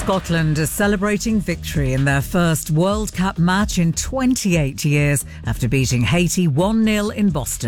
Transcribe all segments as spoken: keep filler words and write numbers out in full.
Scotland is celebrating victory in their first World Cup match in twenty-eight years after beating Haiti one nil in Boston.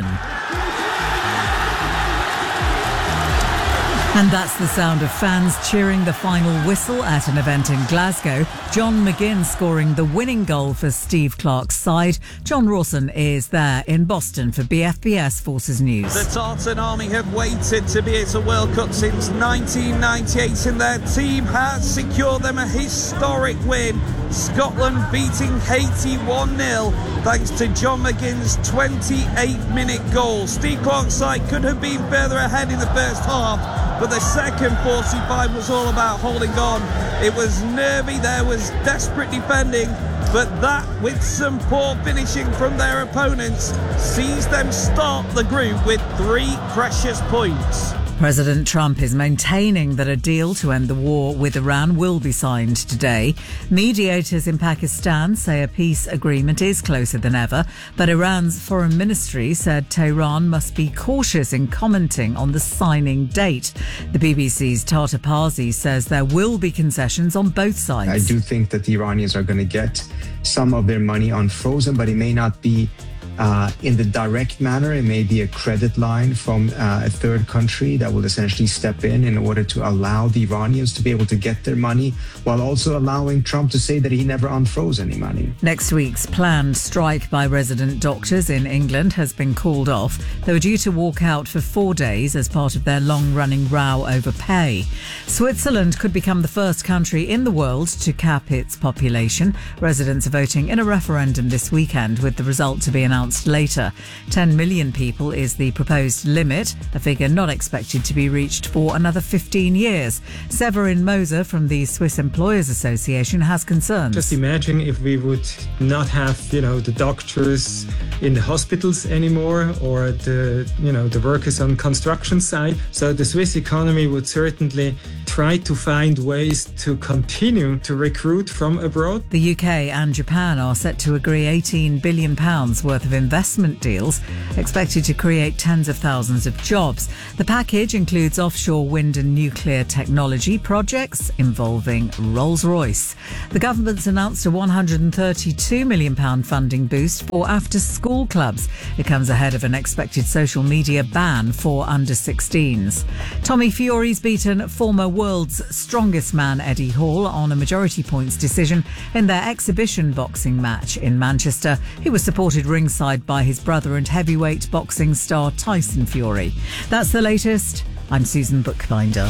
And that's the sound of fans cheering the final whistle at an event in Glasgow. John McGinn scoring the winning goal for Steve Clarke's side. John Rawson is there in Boston for B F B S Forces News. The Tartan Army have waited to be at a World Cup since nineteen ninety-eight, and their team has secured them a historic win. Scotland beating Haiti one nil thanks to John McGinn's twenty-eight minute goal. Steve Clarke's side could have been further ahead in the first half, but the second forty-five was all about holding on. It was nervy, there was desperate defending, but that, with some poor finishing from their opponents, sees them start the group with three precious points. President Trump is maintaining that a deal to end the war with Iran will be signed today. Mediators in Pakistan say a peace agreement is closer than ever, but Iran's foreign ministry said Tehran must be cautious in commenting on the signing date. The B B C's Tata Parsi says there will be concessions on both sides. I do think that the Iranians are going to get some of their money unfrozen, but it may not be Uh, in the direct manner. It may be a credit line from uh, a third country that will essentially step in in order to allow the Iranians to be able to get their money, while also allowing Trump to say that he never unfroze any money. Next week's planned strike by resident doctors in England has been called off. They were due to walk out for four days as part of their long-running row over pay. Switzerland could become the first country in the world to cap its population. Residents are voting in a referendum this weekend, with the result to be announced later. ten million people is the proposed limit, a figure not expected to be reached for another fifteen years. Severin Moser from the Swiss Employers Association has concerns. Just imagine if we would not have, you know, the doctors in the hospitals anymore, or the, you know, the workers on construction site. So the Swiss economy would certainly try to find ways to continue to recruit from abroad. The U K and Japan are set to agree eighteen billion pounds worth of investment deals, expected to create tens of thousands of jobs. The package includes offshore wind and nuclear technology projects involving Rolls-Royce. The government's announced a one hundred thirty-two million pounds funding boost for after-school clubs. It comes ahead of an expected social media ban for under sixteens. Tommy Fury's beaten former world's strongest man Eddie Hall on a majority points decision in their exhibition boxing match in Manchester. He was supported ringside by his brother and heavyweight boxing star Tyson Fury. That's the latest. I'm Susan Bookbinder.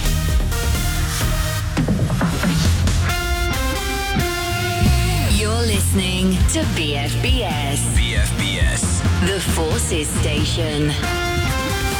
You're listening to B F B S. B F B S. The Forces Station.